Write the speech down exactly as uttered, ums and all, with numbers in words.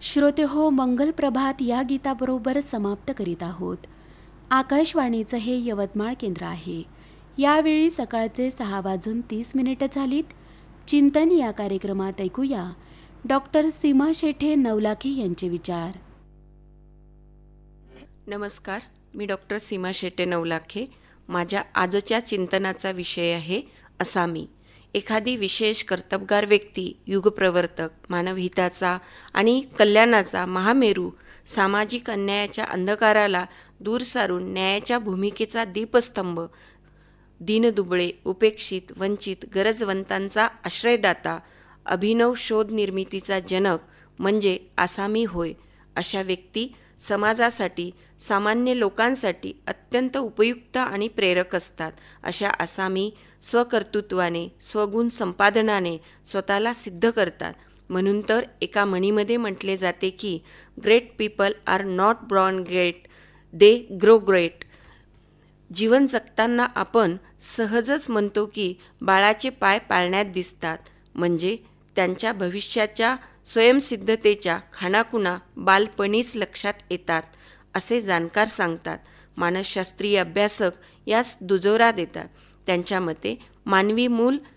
श्रोते हो, मंगल प्रभात या गीताबरोबर समाप्त करीत आहोत. आकाशवाणीचं हे यवतमाळ केंद्र आहे. यावेळी सकाळचे सहा वाजून तीस मिनिटं झालीत. चिंतन या कार्यक्रमात ऐकूया डॉक्टर सीमा शेठे नवलाखे यांचे विचार. नमस्कार, मी डॉक्टर सीमा शेटे नवलाखे. माझ्या आजच्या चिंतनाचा विषय आहे असामी. एखादी विशेष कर्तबगार व्यक्ती, युगप्रवर्तक, मानवहिताचा आणि कल्याणाचा महामेरू, सामाजिक अन्यायाच्या अंधकाराला दूर सारून न्यायाच्या भूमिकेचा दीपस्तंभ, दीनदुबळे, उपेक्षित, वंचित, गरजवंतांचा आश्रयदाता, अभिनव शोध निर्मितीचा जनक म्हणजे आसामी होय. अशा व्यक्ती समाजासाठी, सामान्य लोकांसाठी अत्यंत उपयुक्त आणि प्रेरक असतात. अशा आसामी स्वकर्तृत्वाने, स्वगुण संपादनाने स्वतःला सिद्ध करतात. म्हणून तर एका म्हणीमध्ये म्हटले जाते की great people R not ब्रॉर्न great, they grow great. जीवन जगताना आपण सहजच म्हणतो की बाळाचे पाय पाळण्यात दिसतात, म्हणजे त्यांच्या भविष्याच्या स्वयंसिद्धतेच्या खाणाखुणा बालपणीच लक्षात येतात, असे जाणकार सांगतात. मानसशास्त्रीय अभ्यासक यास दुजोरा देतात. त्यांच्या मते मानवी मूल